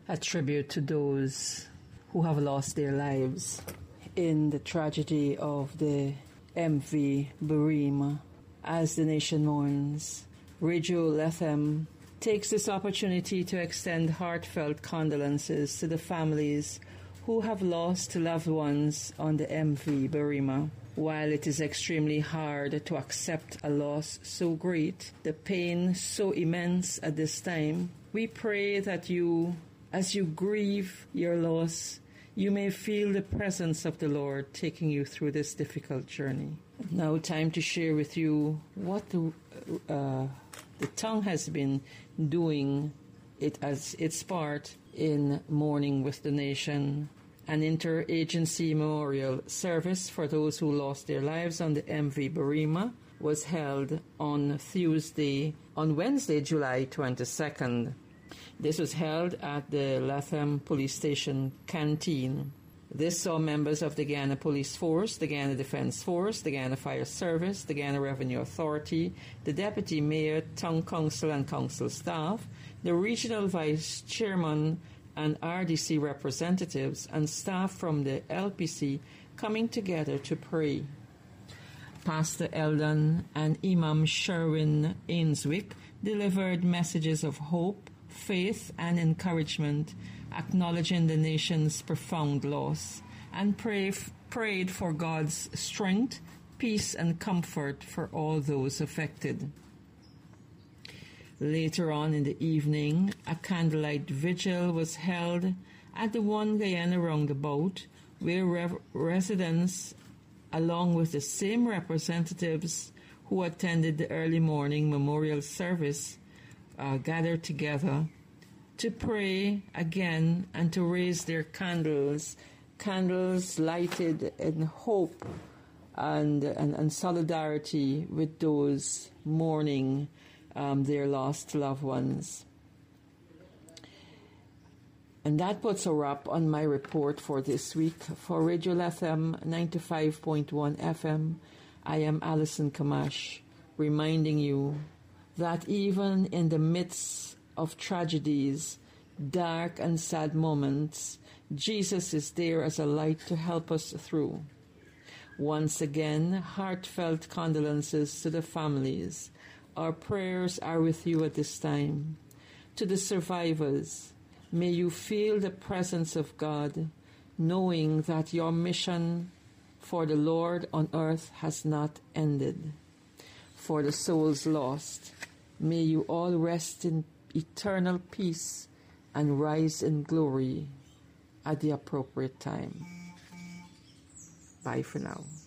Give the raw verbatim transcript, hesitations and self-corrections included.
a tribute to those who have lost their lives in the tragedy of the M V Burima. As the nation mourns, Radio Lethem takes this opportunity to extend heartfelt condolences to the families who have lost loved ones on the M V Burima. While it is extremely hard to accept a loss so great, the pain so immense at this time, we pray that you, as you grieve your loss, you may feel the presence of the Lord taking you through this difficult journey. Now, time to share with you what the, uh, the tongue has been doing it as its part in mourning with the nation. An interagency memorial service for those who lost their lives on the M V Burima was held on Tuesday, on Wednesday, July twenty-second. This was held at the Lethem Police Station canteen. This saw members of the Guyana Police Force, the Guyana Defence Force, the Guyana Fire Service, the Guyana Revenue Authority, the Deputy Mayor, Tongue Council and Council staff, the Regional Vice Chairman and R D C representatives and staff from the L P C coming together to pray. Pastor Eldon and Imam Sherwin Ainswick delivered messages of hope, faith, and encouragement, acknowledging the nation's profound loss, and pray, prayed for God's strength, peace, and comfort for all those affected. Later on in the evening, a candlelight vigil was held at the One Guyana Roundabout, where re- residents, along with the same representatives who attended the early morning memorial service, uh, gathered together to pray again and to raise their candles, candles lighted in hope and, and, and solidarity with those mourning Um, their lost loved ones. And that puts a wrap on my report for this week. For Radio Lethem ninety-five point one F M, I am Alison Kamash, reminding you that even in the midst of tragedies, dark and sad moments, Jesus is there as a light to help us through. Once again, heartfelt condolences to the families. Our prayers are with you at this time. To the survivors, may you feel the presence of God, knowing that your mission for the Lord on earth has not ended. For the souls lost, may you all rest in eternal peace and rise in glory at the appropriate time. Bye for now.